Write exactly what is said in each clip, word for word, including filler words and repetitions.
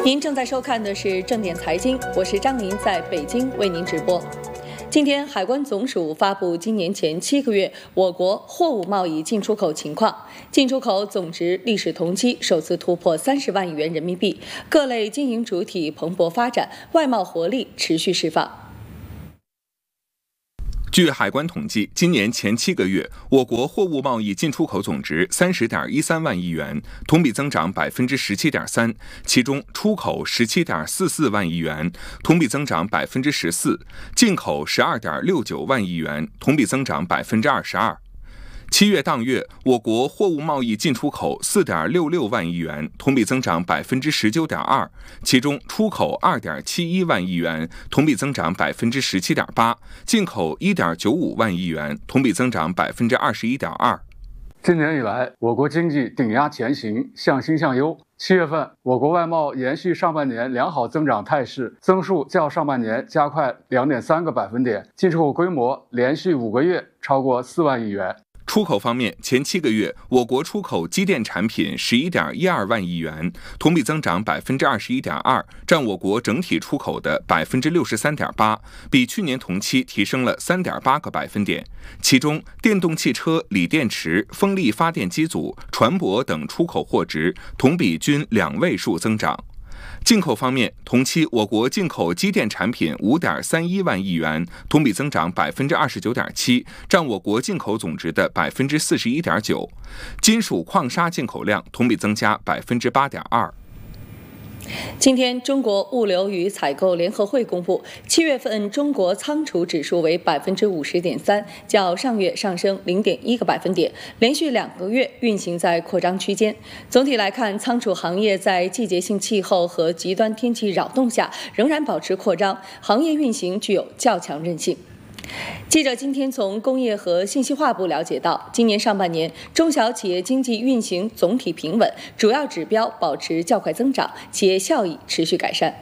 您正在收看的是正点财经，我是张琳，在北京为您直播。今天，海关总署发布今年前七个月我国货物贸易进出口情况，进出口总值历史同期首次突破三十万亿元人民币，各类经营主体蓬勃发展，外贸活力持续释放。 据海关统计，今年前七个月，我国货物贸易进出口总值三十点一三万亿元，同比增长百分之十七点三，其中出口十七点四四万亿元，同比增长百分之十四，进口十二点六九万亿元，同比增长百分之二十二。七月当月，我国货物贸易进出口四点六六万亿元，同比增长百分之十九点二，其中出口二点七一万亿元，同比增长百分之十七点八，进口一点九五万亿元，同比增长百分之二十一点二。 今年以来，我国经济顶压前行，向新向优。七月份，我国外贸延续上半年良好增长态势，增速较上半年加快两点三个百分点，进出口规模连续五个月超过四万亿元。 出口方面，前七个月，我国出口机电产品十一点一二万亿元，同比增长百分之二十一点二，占我国整体出口的百分之六十三点八，比去年同期提升了三点八个百分点。其中，电动汽车、锂电池、风力发电机组、船舶等出口货值同比均两位数增长。进口方面，同期我国进口机电产品五点三一万亿元，同比增长百分之二十九点七，占我国进口总值的百分之四十一点九。金属矿砂进口量同比增加百分之八点二。 今天，中国物流与采购联合会公布，七月份中国仓储指数为百分之五十点三，较上月上升零点一个百分点，连续两个月运行在扩张区间。总体来看，仓储行业在季节性气候和极端天气扰动下仍然保持扩张，行业运行具有较强韧性。记者今天从工业和信息化部了解到，今年上半年中小企业经济运行总体平稳，主要指标保持较快增长，企业效益持续改善。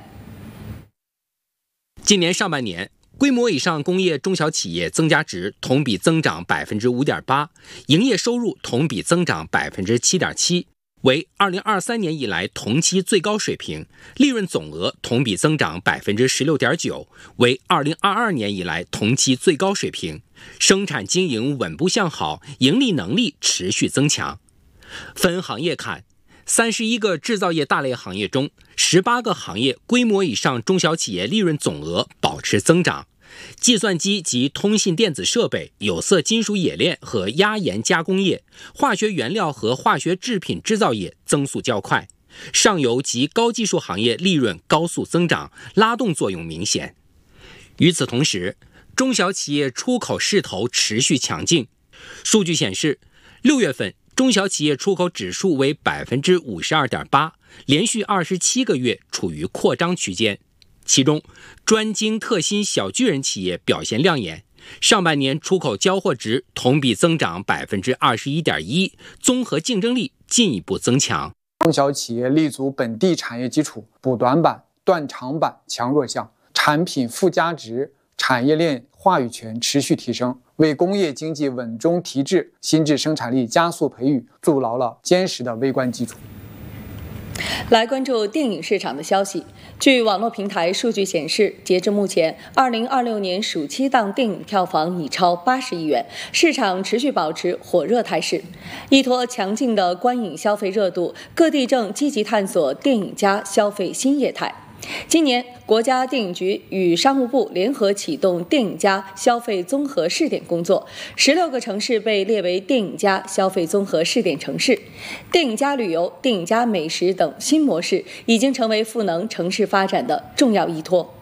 今年上半年，规模以上工业中小企业增加值同比增长百分之五点八，营业收入同比增长百分之七点七。为二零二三年以来同期最高水平，利润总额同比增长百分之十六点九，为二零二二年以来同期最高水平。生产经营稳步向好，盈利能力持续增强。分行业看，三十一个制造业大类行业中，十八个行业规模以上中小企业利润总额保持增长。计算机及通信电子设备、有色金属冶炼和压延加工业、化学原料和化学制品制造业增速较快，上游及高技术行业利润高速增长，拉动作用明显。与此同时，中小企业出口势头持续强劲。数据显示，六月份中小企业出口指数为百分之五十二点八，连续二十七个月处于扩张区间。其中，专精特新小巨人企业表现亮眼，上半年出口交货值同比增长百分之二十一点一，综合竞争力进一步增强。 中小企业立足本地产业基础，补短板、断长板、强弱项，产品附加值、产业链话语权持续提升，为工业经济稳中提质、新质生产力加速培育筑牢了坚实的微观基础。 来关注电影市场的消息。据网络平台数据显示，截至目前，二零二六年暑期档电影票房已超八十亿元，市场持续保持火热态势。依托强劲的观影消费热度，各地正积极探索电影加消费新业态。今年，国家电影局与商务部联合启动电影加消费综合试点工作，十六个城市被列为电影加消费综合试点城市。电影加旅游、电影加美食等新模式已经成为赋能城市发展的重要依托。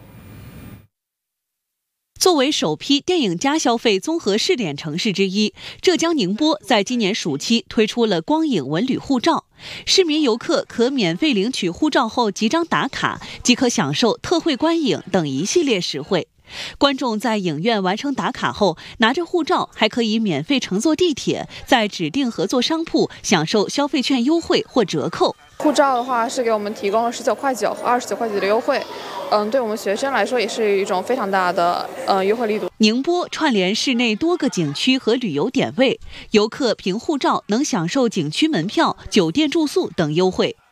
作为首批电影加消费综合试点城市之一，浙江宁波在今年暑期推出了光影文旅护照，市民游客可免费领取护照后集章打卡，即可享受特惠观影等一系列实惠。观众在影院完成打卡后，拿着护照还可以免费乘坐地铁，在指定合作商铺享受消费券优惠或折扣。 护照的话是给我们提供了十九块九和二十九块九的优惠，嗯，对我们学生来说也是一种非常大的呃优惠力度。 宁波串联市内多个景区和旅游点位，游客凭护照能享受景区门票、酒店住宿等优惠。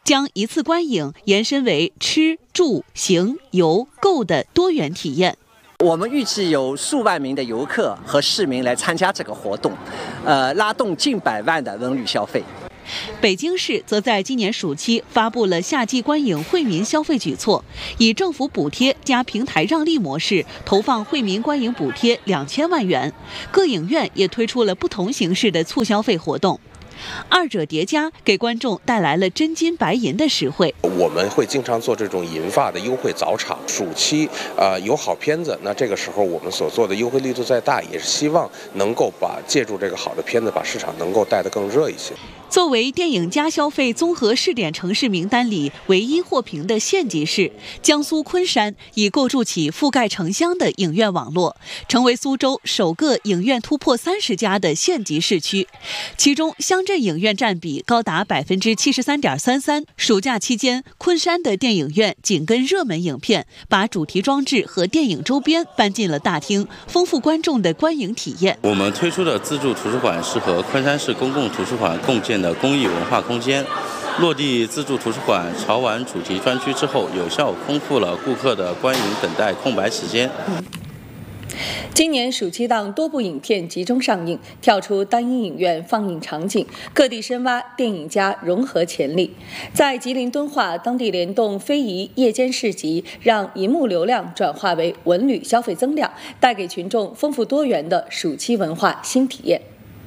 将一次观影延伸为吃、住、行、游、购的多元体验。 我们预计有数万名的游客和市民来参加这个活动，呃，拉动近百万的文旅消费。 北京市则在今年暑期发布了夏季观影惠民消费举措，以政府补贴加平台让利模式投放惠民观影补贴两千万元，各影院也推出了不同形式的促消费活动。二者叠加，给观众带来了真金白银的实惠。 我们会经常做这种银发的优惠早场，暑期呃有好片子，那这个时候我们所做的优惠力度再大，也是希望能够把借助这个好的片子，把市场能够带得更热一些。 作为电影加消费综合试点城市名单里唯一获评的县级市，江苏昆山已构筑起覆盖城乡的影院网络，成为苏州首个影院突破三十家的县级市区。其中，乡镇影院占比高达百分之七十三点三三。暑假期间，昆山的电影院紧跟热门影片，把主题装置和电影周边搬进了大厅，丰富观众的观影体验。 我们推出的自助图书馆是和昆山市公共图书馆共建的公益文化空间。落地自助图书馆潮玩主题专区之后，有效丰富了顾客的观影等待空白时间。 今年暑期档多部影片集中上映，跳出单一影院放映场景，各地深挖电影加融合潜力。在吉林敦化，当地联动非遗夜间市集，让银幕流量转化为文旅消费增量，带给群众丰富多元的暑期文化新体验。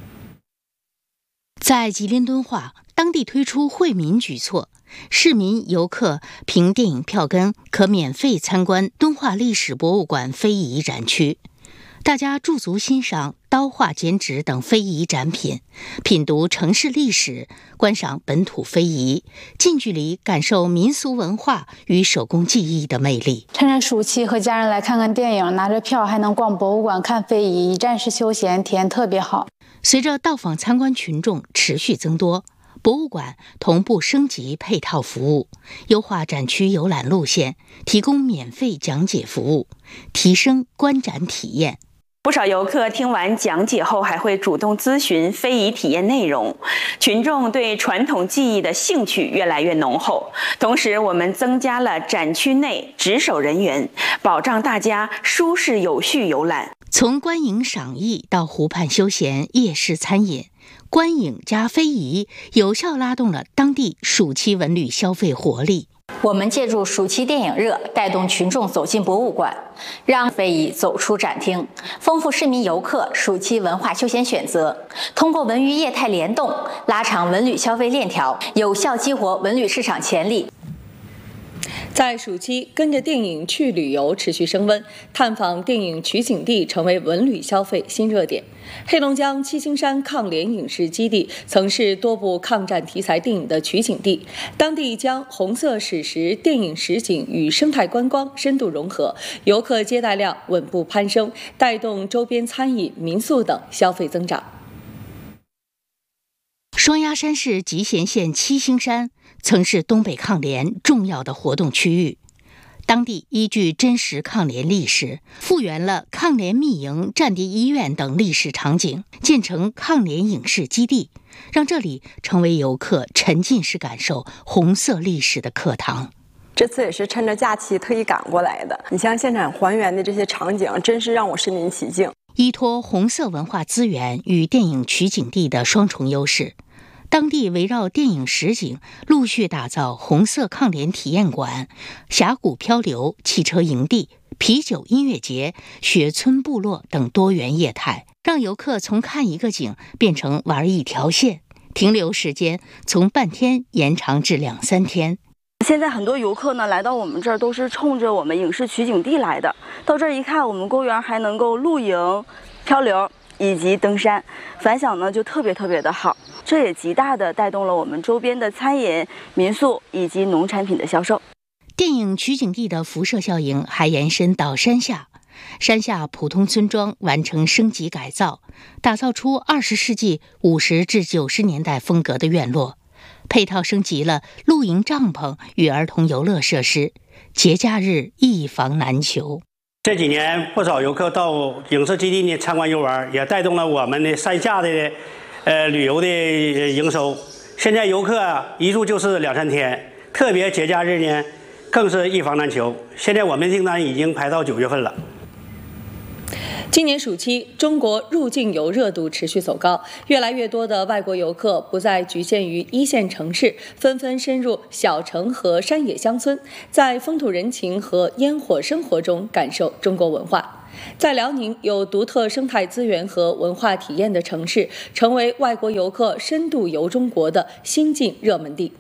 在吉林敦化，当地推出惠民举措，市民游客凭电影票根可免费参观敦化历史博物馆非遗展区，大家驻足欣赏刀画剪纸等非遗展品，品读城市历史，观赏本土非遗，近距离感受民俗文化与手工技艺的魅力。 趁着暑期和家人来看看电影，拿着票还能逛博物馆看非遗，一站式休闲，体验特别好。 随着到访参观群众持续增多，博物馆同步升级配套服务，优化展区游览路线，提供免费讲解服务，提升观展体验。 不少游客听完讲解后还会主动咨询非遗体验内容，群众对传统技艺的兴趣越来越浓厚。同时，我们增加了展区内值守人员，保障大家舒适有序游览。 从观影赏艺到湖畔休闲、夜市餐饮，观影加非遗有效拉动了当地暑期文旅消费活力。 我们借助暑期电影热，带动群众走进博物馆，让非遗走出展厅，丰富市民游客暑期文化休闲选择。通过文娱业态联动，拉长文旅消费链条，有效激活文旅市场潜力。 在暑期，跟着电影去旅游持续升温，探访电影取景地成为文旅消费新热点。黑龙江七星山抗联影视基地曾是多部抗战题材电影的取景地，当地将红色史实电影实景与生态观光深度融合，游客接待量稳步攀升，带动周边餐饮、民宿等消费增长。 双鸭山市集贤县七星山曾是东北抗联重要的活动区域，当地依据真实抗联历史，复原了抗联密营、战地医院等历史场景，建成抗联影视基地，让这里成为游客沉浸式感受红色历史的课堂。 这次也是趁着假期特意赶过来的，你像现场还原的这些场景，真是让我身临其境。 依托红色文化资源与电影取景地的双重优势，当地围绕电影实景陆续打造红色抗联体验馆、峡谷漂流、汽车营地、啤酒音乐节、雪村部落等多元业态，让游客从看一个景变成玩一条线，停留时间从半天延长至两三天。 现在很多游客呢来到我们这儿都是冲着我们影视取景地来的，到这儿一看，我们公园还能够露营、漂流以及登山，反响呢就特别特别的好。这也极大的带动了我们周边的餐饮、民宿以及农产品的销售。 电影取景地的辐射效应还延伸到山下，山下普通村庄完成升级改造，打造出二十世纪五十至九十年代风格的院落，配套升级了露营帐篷与儿童游乐设施，节假日一房难求。 这几年不少游客到影视基地呢参观游玩，也带动了我们的山下的呃旅游的营收。 现在游客一住就是两三天，特别节假日呢，更是一房难求。现在我们订单已经排到九月份了。 今年暑期，中国入境游热度持续走高，越来越多的外国游客不再局限于一线城市，纷纷深入小城和山野乡村，在风土人情和烟火生活中感受中国文化。在辽宁有独特生态资源和文化体验的城市，成为外国游客深度游中国的新晋热门地。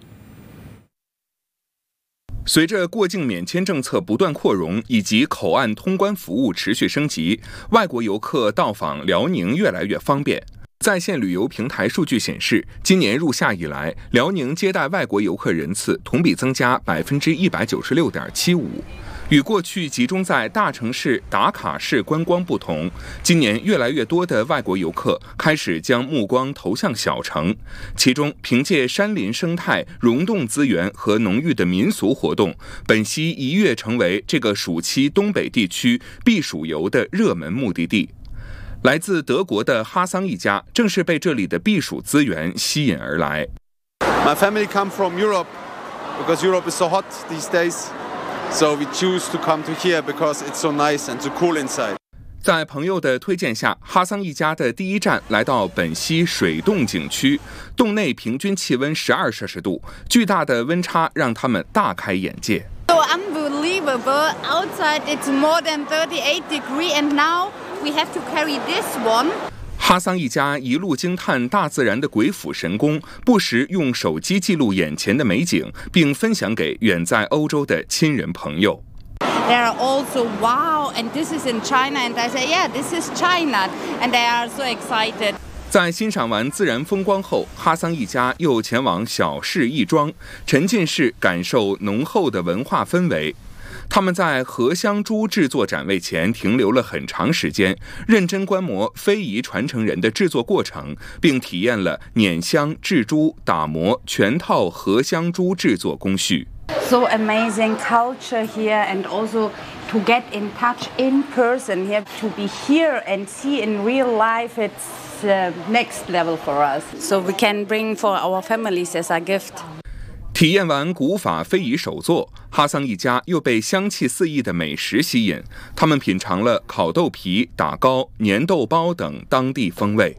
随着过境免签政策不断扩容，以及口岸通关服务持续升级，外国游客到访辽宁越来越方便。在线旅游平台数据显示，今年入夏以来，辽宁接待外国游客人次同比增加百分之一百九十六点七五。与过去集中在大城市打卡式观光不同，今年越来越多的外国游客开始将目光投向小城，其中凭借山林生态、溶洞资源和浓郁的民俗活动，本溪一跃成为这个暑期东北地区避暑游的热门目的地。来自德国的哈桑一家正是被这里的避暑资源吸引而来。 My family come from Europe because Europe is so hot these days.So we choose to come to here because it's so nice and so cool inside. 在朋友的推荐下，哈桑一家的第一站来到本溪水洞景区，洞内平均气温十二摄氏度，巨大的温差让他们大开眼界。 So unbelievable! Outside it's more than thirty-eight degrees, and now we have to carry this one. 哈桑一家一路惊叹大自然的鬼斧神工，不时用手机记录眼前的美景，并分享给远在欧洲的亲人朋友。 They are also wow, and this is in China, and I say, yeah, this is China, and they are so excited. 在欣赏完自然风光后，哈桑一家又前往小市亦庄，沉浸式感受浓厚的文化氛围。他们在荷香珠制作展位前停留了很长时间，认真观摩非遗传承人的制作过程，并体验了碾香、制珠、打磨全套荷香珠制作工序。 So amazing culture here, and also to get in touch in person here, to be here and see in real life, it's the next level for us. So we can bring for our families as a gift. 体验完古法非遗手作，哈桑一家又被香气四溢的美食吸引。他们品尝了烤豆皮、打糕、粘豆包等当地风味。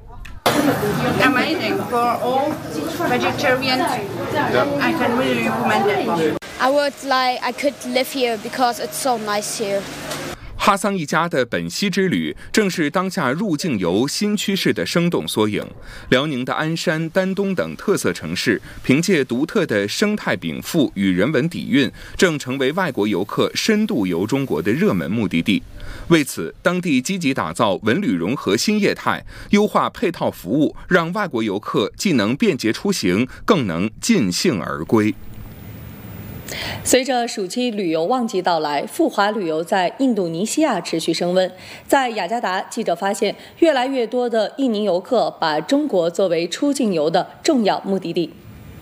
Amazing for all vegetarians. I can really recommend that one. I would like I could live here because it's so nice here. 哈桑一家的本溪之旅，正是当下入境游新趋势的生动缩影。辽宁的鞍山、丹东等特色城市，凭借独特的生态禀赋与人文底蕴，正成为外国游客深度游中国的热门目的地。为此，当地积极打造文旅融合新业态，优化配套服务，让外国游客既能便捷出行，更能尽兴而归。 随着暑期旅游旺季到来，赴华旅游在印度尼西亚持续升温。在雅加达，记者发现，越来越多的印尼游客把中国作为出境游的重要目的地。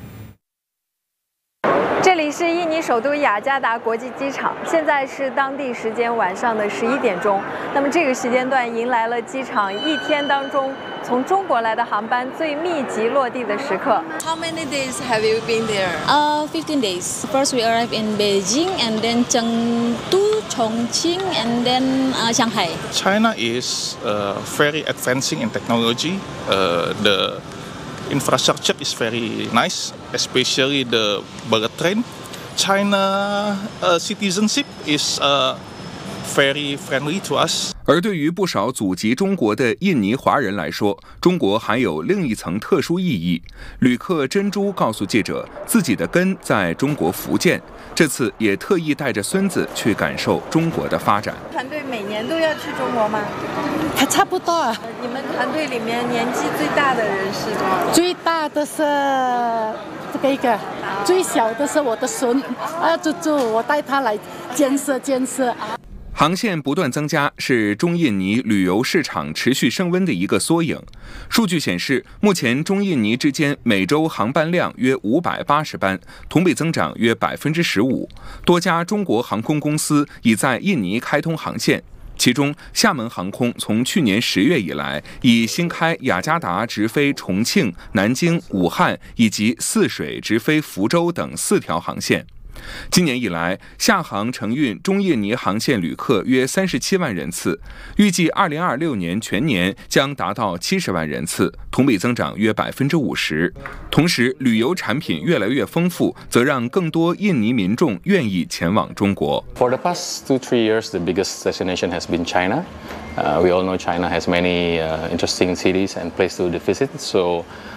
这里是印尼首都雅加达国际机场，现在是当地时间晚上的十一点钟。那么这个时间段迎来了机场一天当中从中国来的航班最密集落地的时刻。 How many days have you been there? Uh, fifteen days. First we arrived in Beijing, and then Chengdu, Chongqing, and then uh, Shanghai. China is uh, very advancing in technology. Uh, the infrastructure is very nice, especially the bullet train. China uh, citizenship is uh, very friendly to us. 而对于不少祖籍中国的印尼华人来说，中国还有另一层特殊意义。旅客珍珠告诉记者，自己的根在中国福建，这次也特意带着孙子去感受中国的发展。 团队每年都要去中国吗？ 还差不多啊。 你们团队里面年纪最大的人是多少？ 最大的是这个一个，最小的是我的孙，啊，猪猪，我带他来见识见识。 航线不断增加是中印尼旅游市场持续升温的一个缩影。数据显示，目前中印尼之间每周航班量约五百八十班，同比增长约百分之十五。多家中国航空公司已在印尼开通航线。 其中，厦门航空从去年十月以来，已新开雅加达直飞重庆、南京、武汉以及泗水直飞福州等四条航线。今年以来，厦航承运中印尼航线旅客约三十七万人次，预计二零二六年全年将达到七十万人次，同比增长约百分之五十。同时，旅游产品越来越丰富，则让更多印尼民众愿意前往中国。 For the past two three years, the biggest destination has been China. Uh, we all know China has many uh, interesting cities and places to visit. So